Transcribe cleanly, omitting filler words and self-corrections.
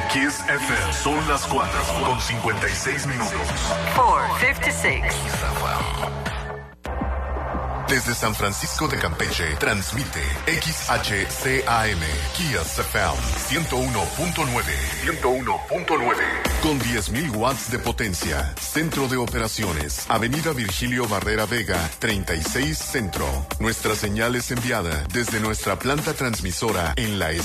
Kiss FM. Son las 4:56. 4:56. Desde San Francisco de Campeche, transmite XHCAM, Kiss FM 101.9. Con 10.000 watts de potencia. Centro de operaciones. Avenida Virgilio Barrera Vega, 36 Centro. Nuestra señal es enviada desde nuestra planta transmisora en la